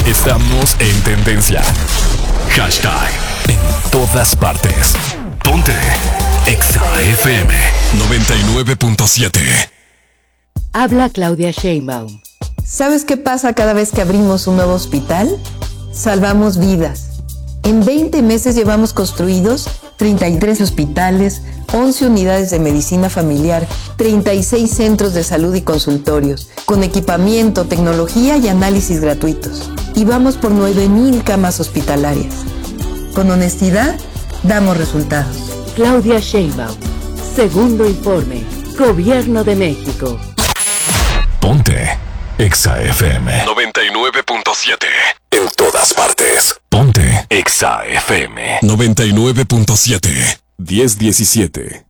Estamos en tendencia. Hashtag en todas partes. Ponte Exa FM 99.7. Habla Claudia Sheinbaum. ¿Sabes qué pasa cada vez que abrimos un nuevo hospital? Salvamos vidas. En 20 meses llevamos construidos 33 hospitales, 11 unidades de medicina familiar, 36 centros de salud y consultorios, con equipamiento, tecnología y análisis gratuitos. Y vamos por 9,000 camas hospitalarias. Con honestidad, damos resultados. Claudia Sheinbaum. Segundo informe. Gobierno de México. Ponte Exa FM 99.7. En todas partes. Ponte Exa FM 99.7. 1017.